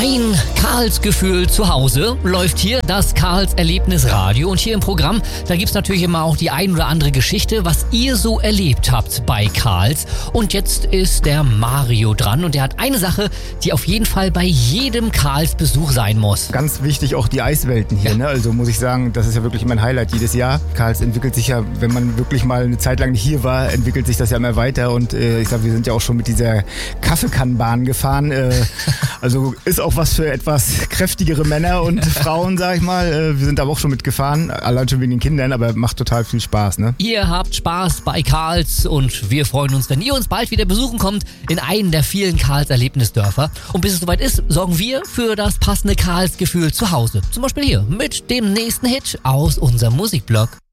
Ein Karls-Gefühl zu Hause läuft hier das Karls-Erlebnis-Radio. Und hier im Programm, da gibt's natürlich immer auch die ein oder andere Geschichte, was ihr so erlebt habt bei Karls. Und jetzt ist der Mario dran und der hat eine Sache, die auf jeden Fall bei jedem Karls-Besuch sein muss. Ganz wichtig auch die Eiswelten hier, ne? Also muss ich sagen, das ist ja wirklich mein Highlight jedes Jahr. Karls entwickelt sich ja, wenn man wirklich mal eine Zeit lang nicht hier war, entwickelt sich das ja immer weiter. Und ich glaube, wir sind ja auch schon mit dieser Kaffeekannenbahn gefahren. Also ist auch was für etwas kräftigere Männer und Frauen, sag ich mal. Wir sind aber auch schon mitgefahren, allein schon wegen den Kindern, aber macht total viel Spaß, ne? Ihr habt Spaß bei Karls und wir freuen uns, wenn ihr uns bald wieder besuchen kommt in einen der vielen Karls-Erlebnisdörfer. Und bis es soweit ist, sorgen wir für das passende Karls-Gefühl zu Hause. Zum Beispiel hier mit dem nächsten Hit aus unserem Musikblog.